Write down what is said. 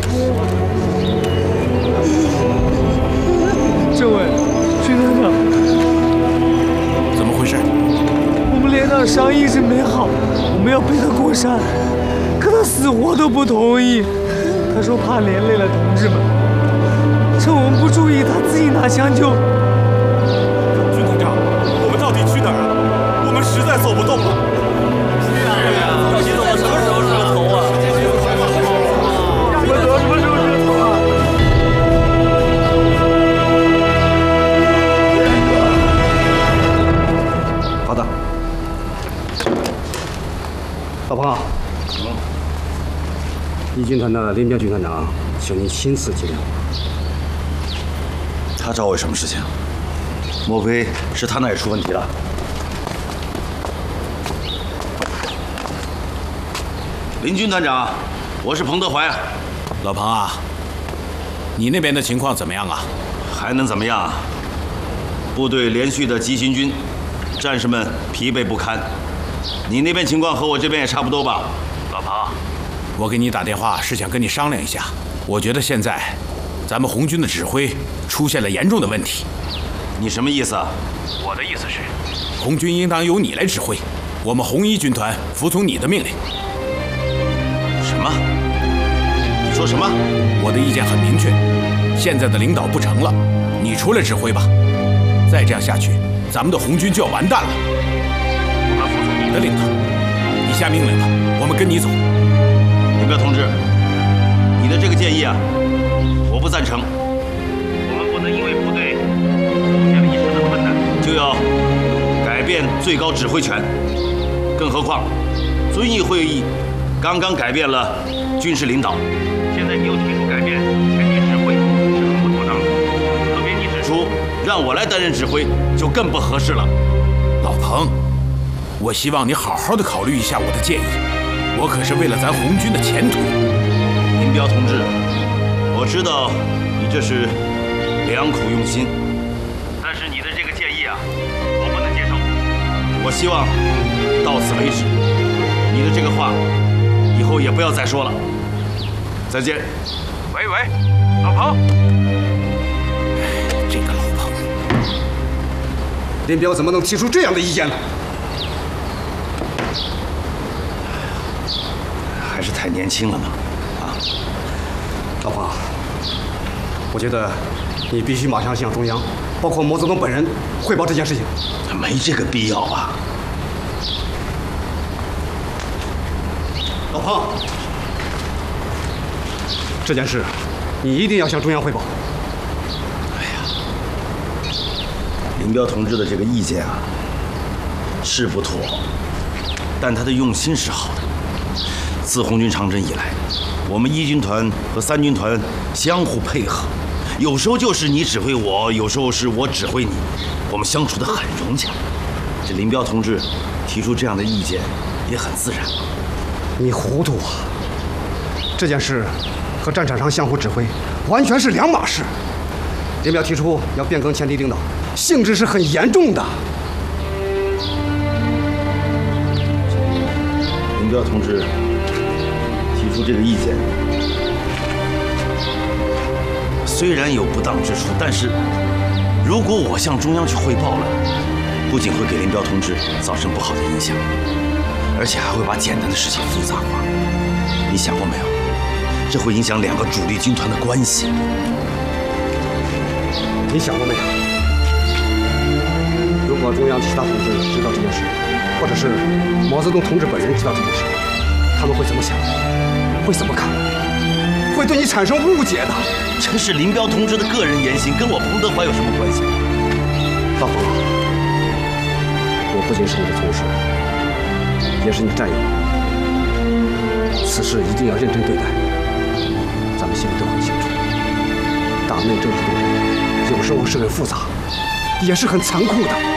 政委，军团长， 怎么回事？ 我们连长商议是没好，我们要背他过山，可他死活都不同意。他说怕连累了同志们，趁我们不注意，他自己拿枪就…… 军团长，我们到底去哪儿啊？我们实在走不动了。 是啊，到底我们什么时候是个头啊？ 我们什么时候是个头啊？ 好的，老彭，一军团的林彪军团长，请您亲自接见我。 他找我有什么事情？莫非是他那里出问题了？林军团长，我是彭德怀。 老彭啊，你那边的情况怎么样啊？ 还能怎么样啊？部队连续的急行军，战士们疲惫不堪。你那边情况和我这边也差不多吧？ 老彭，我给你打电话是想跟你商量一下。我觉得现在咱们红军的指挥出现了严重的问题。 你什么意思啊？ 我的意思是，红军应当由你来指挥，我们红一军团服从你的命令。 什么？你说什么？ 我的意见很明确，现在的领导不成了，你出来指挥吧。再这样下去，咱们的红军就要完蛋了。我们服从你的领导，你下命令了，我们跟你走。 林彪同志，你的这个建议啊，我不赞成。我们不能因为部队出现了一时的困难，就要改变最高指挥权。更何况，遵义会议刚刚改变了军事领导，现在你又提出改变前军指挥，是很不妥当的。特别你指出让我来担任指挥，就更不合适了。 老彭，我希望你好好的考虑一下我的建议，我可是为了咱红军的前途。 林彪同志，我知道你这是良苦用心，但是你的这个建议啊，我不能接受。我希望到此为止，你的这个话以后也不要再说了。再见。 喂，老彭。这个老彭， 林彪怎么能提出这样的意见呢？ 还是太年轻了嘛，啊！ 老彭，我觉得你必须马上向中央，包括毛泽东本人汇报这件事情。 没这个必要啊。 老彭，这件事你一定要向中央汇报。 林彪同志的这个意见啊，是不妥，但他的用心是好的。自红军长征以来，我们一军团和三军团相互配合，有时候就是你指挥我，有时候是我指挥你，我们相处得很融洽。这林彪同志提出这样的意见也很自然。 你糊涂啊！这件事和战场上相互指挥完全是两码事。林彪提出要变更前敌领导，性质是很严重的。 林彪同志提出这个意见，虽然有不当之处，但是如果我向中央去汇报了，不仅会给林彪同志造成不好的影响，而且还会把简单的事情复杂化。你想过没有？这会影响两个主力军团的关系。 你想过没有？如果中央其他同志知道这件事，或者是毛泽东同志本人知道这件事，他们会怎么想？会怎么看？会对你产生误解的。 这是林彪同志的个人言行，跟我彭德怀有什么关系？ 大鹏，我不仅是你的同事，也是你战友。此事一定要认真对待。咱们心里都很清楚，党内政治斗争有时候是很复杂，也是很残酷的。